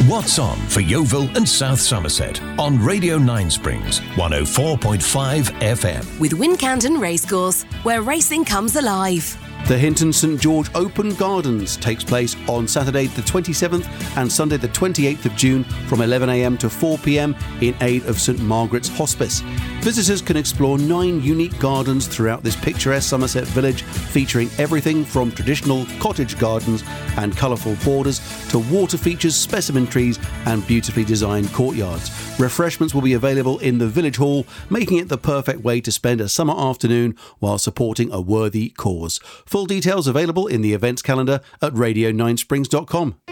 What's on for Yeovil and South Somerset on Radio 9 Springs 104.5 FM. With Wincanton Racecourse, where racing comes alive. The Hinton St George Open Gardens takes place on Saturday the 27th and Sunday the 28th of June from 11am to 4pm in aid of St Margaret's Hospice. Visitors can explore 9 unique gardens throughout this picturesque Somerset village, featuring everything from traditional cottage gardens and colourful borders to water features, specimen trees and beautifully designed courtyards. Refreshments will be available in the village hall, making it the perfect way to spend a summer afternoon while supporting a worthy cause. Full details available in the events calendar at radio9springs.com.